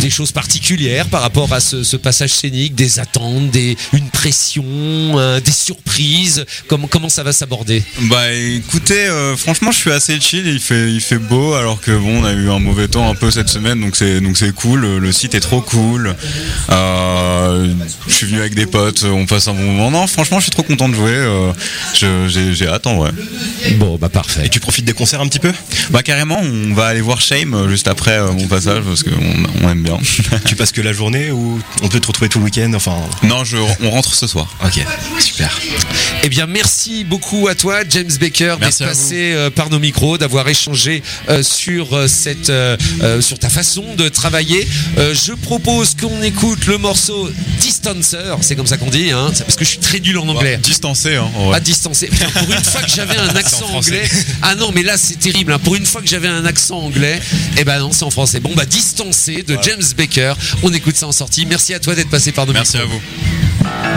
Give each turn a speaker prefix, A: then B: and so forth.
A: des choses particulières par rapport à ce passage scénique, des attentes, une pression, des surprises. Comment ça va s'aborder?
B: Bah écoutez, franchement je suis assez chill, il fait beau alors que bon on a eu un mauvais temps un peu cette semaine donc c'est cool, le site est trop cool. Je suis venu avec des potes, on passe un bon moment. Non franchement je suis trop content de jouer, j'ai hâte en vrai.
A: Bon bah parfait.
C: Et tu profites des concerts un petit peu?
B: Bah carrément, on va aller voir Shame juste après mon passage parce qu'on aime bien.
C: Tu passes que la journée ou on peut te retrouver tout le week-end? Enfin...
B: Non, on rentre ce soir.
C: Ok, super.
A: Eh bien merci beaucoup à toi James Baker d'être passé par nos micros, d'avoir échangé sur ta façon de travailler. Je propose qu'on écoute le morceau Distancer, c'est comme ça qu'on dit, hein, parce que je suis très nul en anglais.
B: Distancé, hein.
A: À distancer. Putain, pour une fois que j'avais un accent anglais. Ah non, mais là c'est terrible. Hein. Pour une fois que j'avais un accent anglais, eh ben non, c'est en français. Bon bah distancé de James Baker. On écoute ça en sortie. Merci à toi d'être passé par nos micros.
B: Merci à vous.